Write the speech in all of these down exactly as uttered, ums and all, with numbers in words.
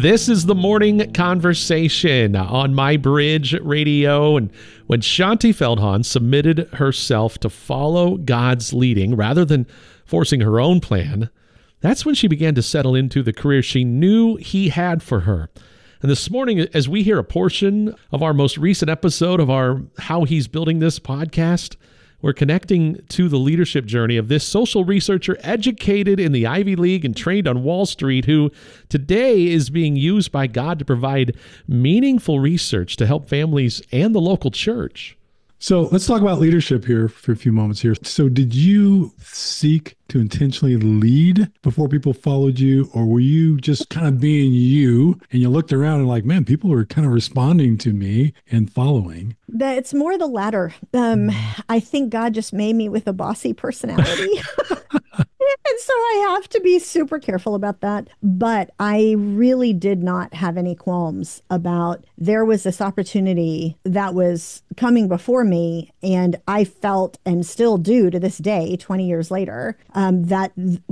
This is the Morning Conversation on My Bridge Radio. And when Shaunti Feldhahn submitted herself to follow God's leading rather than forcing her own plan, that's when she began to settle into the career she knew He had for her. And this morning, as we hear a portion of our most recent episode of our How He's Building This podcast, we're connecting to the leadership journey of this social researcher educated in the Ivy League and trained on Wall Street, who today is being used by God to provide meaningful research to help families and the local church. So let's talk about leadership here for a few moments here. So did you seek to intentionally lead before people followed you, or were you just kind of being you and you looked around and like, man, people are kind of responding to me and following? That it's more the latter. Um, I think God just made me with a bossy personality. And so I have to be super careful about that. But I really did not have any qualms about there was this opportunity that was coming before me. And I felt, and still do to this day, twenty years later, um, that,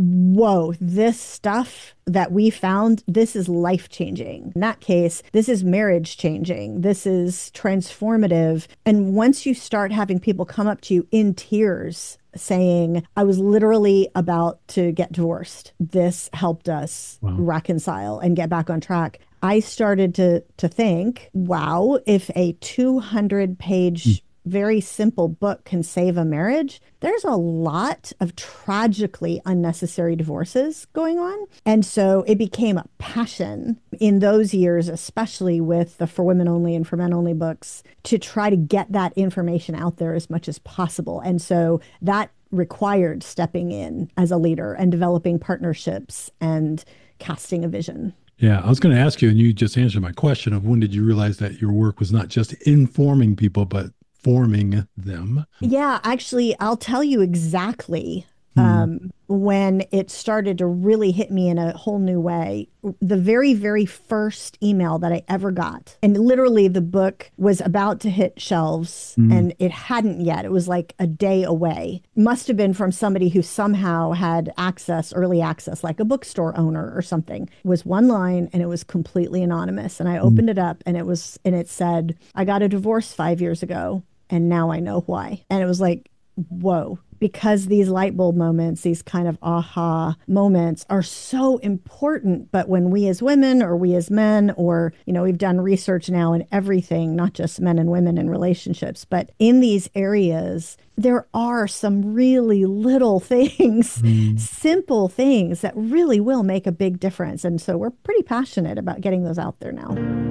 whoa, this stuff that we found, this is life-changing. In that case, this is marriage-changing. This is transformative. And once you start having people come up to you in tears saying, I was literally about to get divorced, this helped us wow. reconcile and get back on track, I started to to think, wow, if a two hundred page mm. very simple book can save a marriage, there's a lot of tragically unnecessary divorces going on. And so it became a passion in those years, especially with the For Women Only and For Men Only books, to try to get that information out there as much as possible. And so that required stepping in as a leader and developing partnerships and casting a vision. Yeah, I was going to ask you, and you just answered my question of when did you realize that your work was not just informing people, but forming them? Yeah, actually, I'll tell you exactly um, when it started to really hit me in a whole new way. The very, very first email that I ever got, and literally the book was about to hit shelves mm. and it hadn't yet. It was like a day away. Must have been from somebody who somehow had access, early access, like a bookstore owner or something. It was one line and it was completely anonymous. And I opened mm. it up and it was, and it said, I got a divorce five years ago and now I know why. And it was like, whoa. Because these light bulb moments, these kind of aha moments are so important. But when we as women or we as men, or, you know, we've done research now in everything, not just men and women in relationships, but in these areas, there are some really little things, mm. simple things that really will make a big difference. And so we're pretty passionate about getting those out there now.